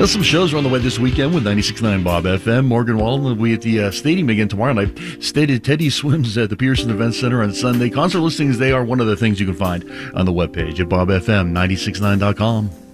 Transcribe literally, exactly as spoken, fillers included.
There's some shows are on the way this weekend with ninety-six point nine Bob F M. Morgan Wallen will be at the uh, stadium again tomorrow night. Stated Teddy Swims at the Pearson Event Center on Sunday. Concert listings, they are one of the things you can find on the webpage at bob f m nine six nine dot com.